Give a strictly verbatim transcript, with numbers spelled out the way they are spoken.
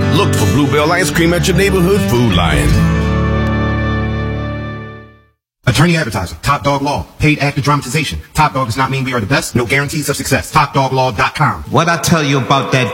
Look for Bluebell Ice Cream at your neighborhood Food Lion. Attorney advertiser, Top Dog Law, paid actor dramatization. Top Dog does not mean we are the best, no guarantees of success. Top Dog Law dot com. What I tell you about that